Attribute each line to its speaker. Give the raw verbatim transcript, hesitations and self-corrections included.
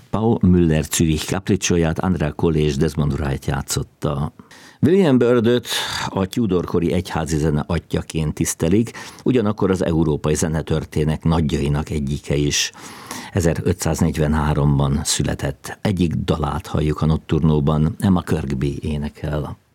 Speaker 1: Paul Müller Zürich kapricsóját Andrea Collé és Desmond Wright játszotta. William Byrdöt a Tudor-kori egyházi zene atyjaként tisztelik, ugyanakkor az európai zenetörténet nagyjainak egyike is. ezerötszáznegyvenháromban született. Egyik dalát halljuk a Nocturnóban, Emma Kirkby énekel.